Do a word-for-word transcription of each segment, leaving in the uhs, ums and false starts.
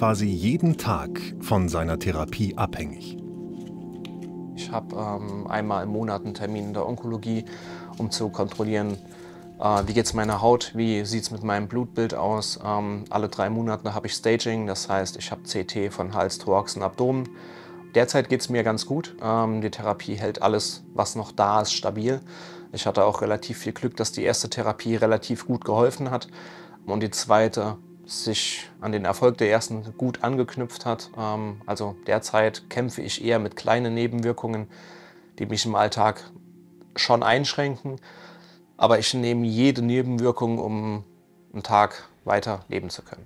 quasi jeden Tag von seiner Therapie abhängig. Ich habe ähm, einmal im Monat einen Termin in der Onkologie, um zu kontrollieren, äh, wie geht es meiner Haut, wie sieht es mit meinem Blutbild aus. Ähm, alle drei Monate habe ich Staging, das heißt, ich habe C T von Hals, Thorax und Abdomen. Derzeit geht es mir ganz gut. Ähm, die Therapie hält alles, was noch da ist, stabil. Ich hatte auch relativ viel Glück, dass die erste Therapie relativ gut geholfen hat und die zweite sich an den Erfolg der ersten gut angeknüpft hat. Ähm, also derzeit kämpfe ich eher mit kleinen Nebenwirkungen, die mich im Alltag schon einschränken. Aber ich nehme jede Nebenwirkung, um einen Tag weiter leben zu können.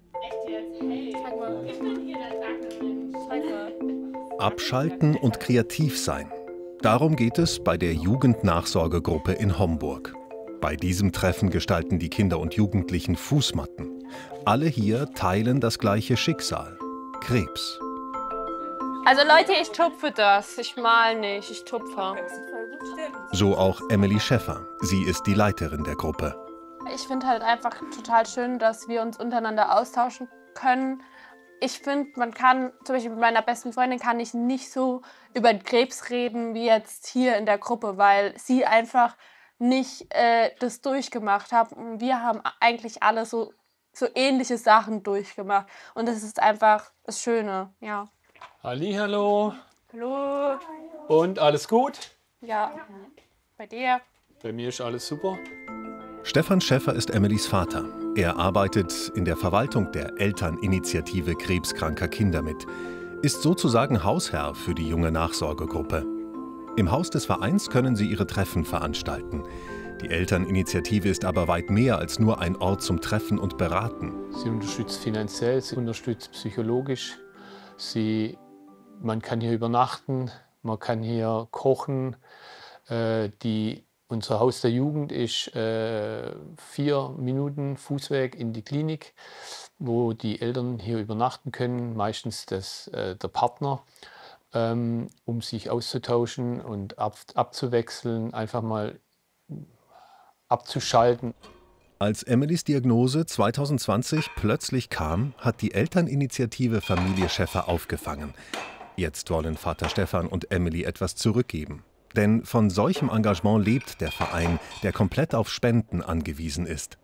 Abschalten und kreativ sein. Darum geht es bei der Jugendnachsorgegruppe in Homburg. Bei diesem Treffen gestalten die Kinder und Jugendlichen Fußmatten. Alle hier teilen das gleiche Schicksal: Krebs. Also Leute, ich tupfe das. Ich mal nicht, ich tupfe. So auch Emily Schäffer. Sie ist die Leiterin der Gruppe. Ich finde halt einfach total schön, dass wir uns untereinander austauschen können. Ich finde, man kann, zum Beispiel mit meiner besten Freundin kann ich nicht so über den Krebs reden wie jetzt hier in der Gruppe, weil sie einfach nicht äh, das durchgemacht hat. Und wir haben eigentlich alle so, so ähnliche Sachen durchgemacht. Und das ist einfach das Schöne, ja. Hallihallo. Hallo. Und alles gut? Ja, bei dir? Bei mir ist alles super. Stefan Schäffer ist Emilys Vater. Er arbeitet in der Verwaltung der Elterninitiative krebskranker Kinder mit, ist sozusagen Hausherr für die junge Nachsorgegruppe. Im Haus des Vereins können sie ihre Treffen veranstalten. Die Elterninitiative ist aber weit mehr als nur ein Ort zum Treffen und Beraten. Sie unterstützt finanziell, sie unterstützt psychologisch. Sie, man kann hier übernachten, man kann hier kochen. Äh, die Unser Haus der Jugend ist äh, vier Minuten Fußweg in die Klinik, wo die Eltern hier übernachten können, meistens das, äh, der Partner, ähm, um sich auszutauschen und ab, abzuwechseln, einfach mal abzuschalten. Als Emilys Diagnose zweitausendzwanzig plötzlich kam, hat die Elterninitiative Familie Schäffer aufgefangen. Jetzt wollen Vater Stefan und Emily etwas zurückgeben. Denn von solchem Engagement lebt der Verein, der komplett auf Spenden angewiesen ist.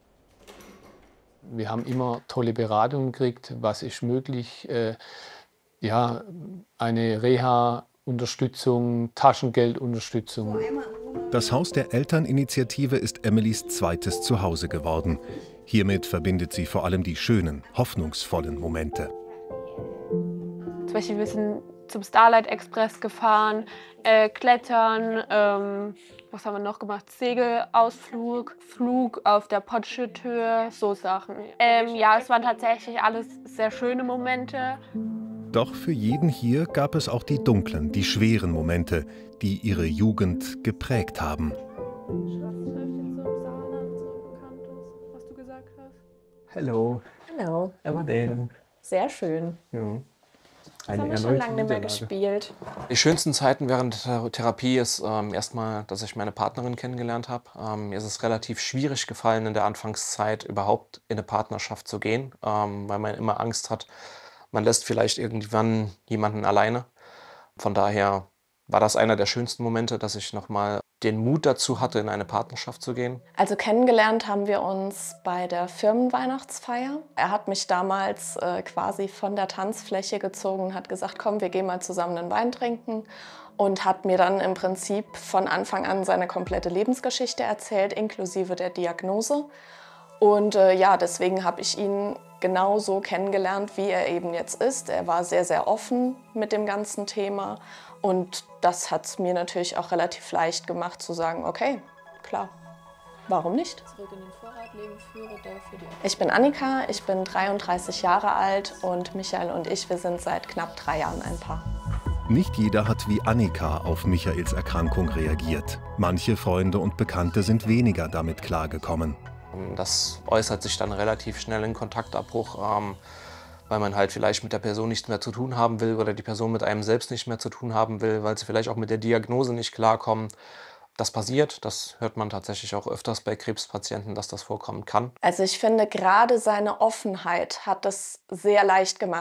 Wir haben immer tolle Beratungen gekriegt, was ist möglich. Äh, ja, eine Reha-Unterstützung, Taschengeldunterstützung. Das Haus der Elterninitiative ist Emilys zweites Zuhause geworden. Hiermit verbindet sie vor allem die schönen, hoffnungsvollen Momente. Zum Beispiel, wir sind zum Starlight Express gefahren, äh, klettern, ähm, was haben wir noch gemacht? Segelausflug, Flug auf der Potschetür, so Sachen. Ähm, ja, es waren tatsächlich alles sehr schöne Momente. Doch für jeden hier gab es auch die dunklen, die schweren Momente, die ihre Jugend geprägt haben. Hallo. Hallo. Aber denn. Sehr schön. Ja. Das haben wir schon lange nicht mehr gespielt. Die schönsten Zeiten während der Therapie ist ähm, erstmal, dass ich meine Partnerin kennengelernt habe. Ähm, mir ist es relativ schwierig gefallen, in der Anfangszeit überhaupt in eine Partnerschaft zu gehen, ähm, weil man immer Angst hat, man lässt vielleicht irgendwann jemanden alleine. Von daher war das einer der schönsten Momente, dass ich nochmal den Mut dazu hatte, in eine Partnerschaft zu gehen. Also kennengelernt haben wir uns bei der Firmenweihnachtsfeier. Er hat mich damals äh, quasi von der Tanzfläche gezogen und hat gesagt, komm, wir gehen mal zusammen einen Wein trinken. Und hat mir dann im Prinzip von Anfang an seine komplette Lebensgeschichte erzählt, inklusive der Diagnose. Und äh, ja, deswegen habe ich ihn genau so kennengelernt, wie er eben jetzt ist. Er war sehr, sehr offen mit dem ganzen Thema. Und das hat es mir natürlich auch relativ leicht gemacht zu sagen, okay, klar, warum nicht? Ich bin Annika, ich bin dreiunddreißig Jahre alt und Michael und ich, wir sind seit knapp drei Jahren ein Paar. Nicht jeder hat wie Annika auf Michaels Erkrankung reagiert. Manche Freunde und Bekannte sind weniger damit klargekommen. Das äußert sich dann relativ schnell in Kontaktabbruch, ähm, weil man halt vielleicht mit der Person nichts mehr zu tun haben will oder die Person mit einem selbst nicht mehr zu tun haben will, weil sie vielleicht auch mit der Diagnose nicht klarkommen. Das passiert, das hört man tatsächlich auch öfters bei Krebspatienten, dass das vorkommen kann. Also ich finde, gerade seine Offenheit hat es sehr leicht gemacht.